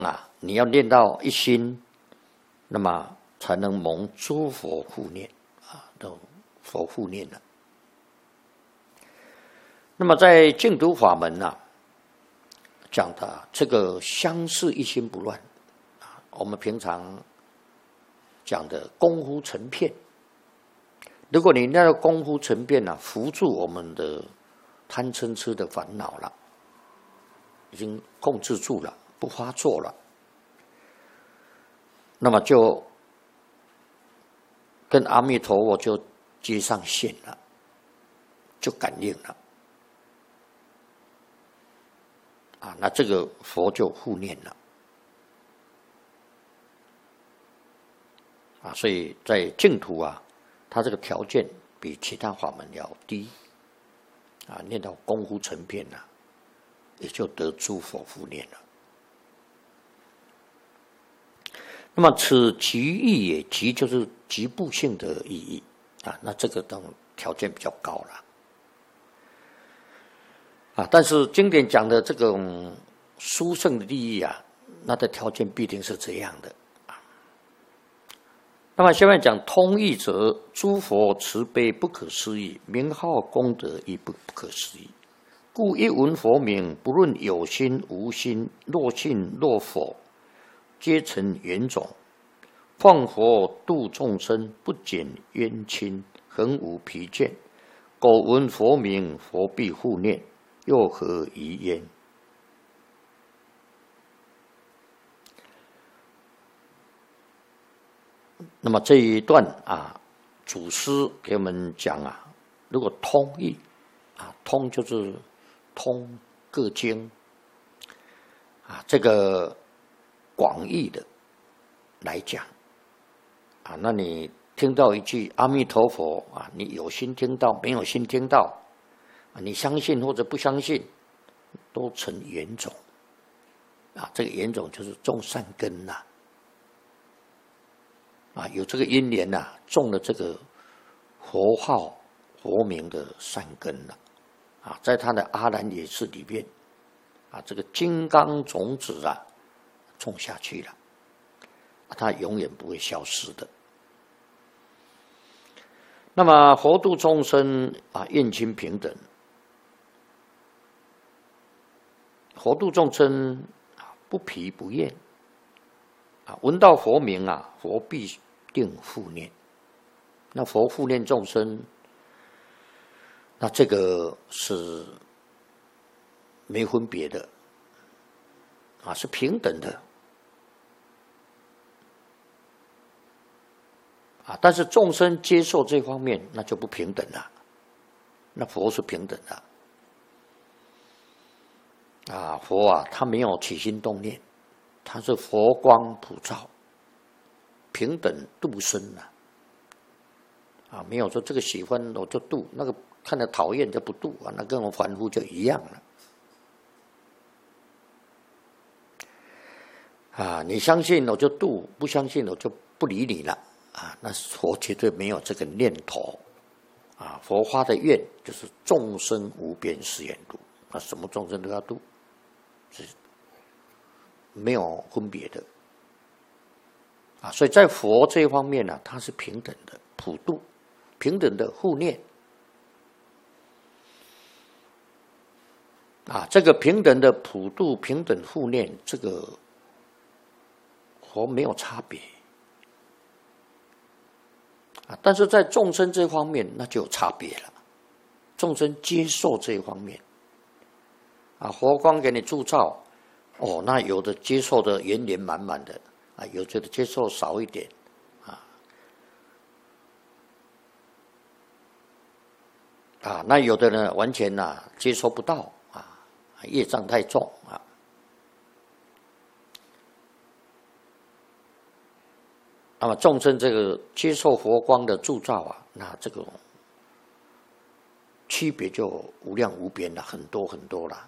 你要念到一心，那么才能蒙诸佛护念都佛护念了。那么在净土法门讲的这个相似一心不乱我们平常讲的功夫成片，如果你那个功夫成片扶住我们的贪嗔痴的烦恼了，已经控制住了，不发作了，那么就跟阿弥陀佛就接上线了，就感应了那这个佛就护念了所以在净土它这个条件比其他法门要低念到功夫成片也就得诸佛护念了。那么此极意也，极就是局部性的意义那这个等条件比较高了但是经典讲的这种殊胜的利益那的条件必定是这样的那么下面讲通义者，诸佛慈悲不可思议，名号功德亦不可思议。故一闻佛名，不论有心无心，若信若否，皆成缘种。放佛度众生，不减冤亲，恒无疲倦。苟闻佛名，佛必护念，又何疑焉？那么这一段祖师给我们讲如果通义通就是通各经这个广义的来讲那你听到一句阿弥陀佛你有心听到，没有心听到你相信或者不相信，都成缘种这个缘种就是种善根有这个因缘种了这个佛号佛名的善根在他的阿兰耶识里面这个金刚种子种下去了它永远不会消失的。那么佛度众生愿亲平等，佛度众生不疲不厌闻到佛名佛必定护念。那佛护念众生，那这个是没分别的是平等的但是众生接受这方面那就不平等了。那佛是平等的佛他没有起心动念，他是佛光普照，平等度生没有说这个喜欢我就度，那个看着讨厌就不度那跟我凡夫就一样了你相信我就度，不相信我就不理你了那佛绝对没有这个念头佛发的愿就是众生无边誓愿度，那什么众生都要度，是没有分别的所以在佛这一方面它是平等的普度，平等的护念这个平等的普度，平等护念，这个佛没有差别但是在众生这方面那就有差别了。众生接受这一方面佛光给你铸造那有的接受的圆圆满满的有的接受少一点那有的呢完全接受不到业障太重那么众生这个接受佛光的铸造那这个区别就无量无边了，很多很多了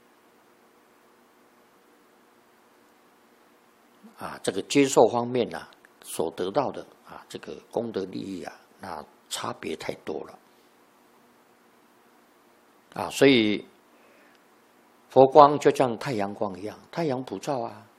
这个接受方面所得到的这个功德利益那差别太多了所以佛光就像太阳光一样，太阳普照